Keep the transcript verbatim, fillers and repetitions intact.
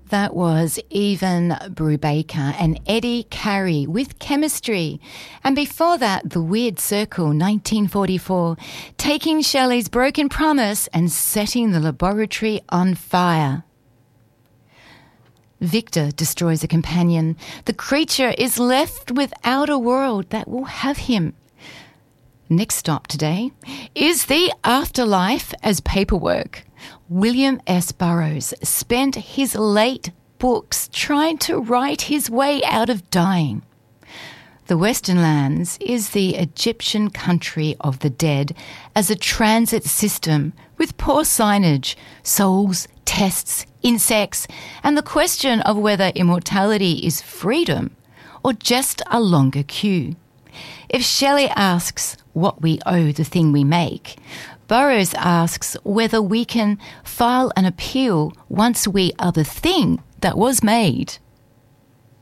That was Evan Brubaker and Eddie Carey with Chemistry. And before that, The Weird Circle, nineteen forty-four, taking Shelley's Broken Promise and setting the laboratory on fire. Victor destroys a companion. The creature is left without a world that will have him. Next stop today is the afterlife as paperwork. William S. Burroughs spent his late books trying to write his way out of dying. The Western Lands is the Egyptian country of the dead as a transit system with poor signage, souls, tests, insects, and the question of whether immortality is freedom or just a longer queue. If Shelley asks what we owe the thing we make, Burroughs asks whether we can file an appeal once we are the thing that was made.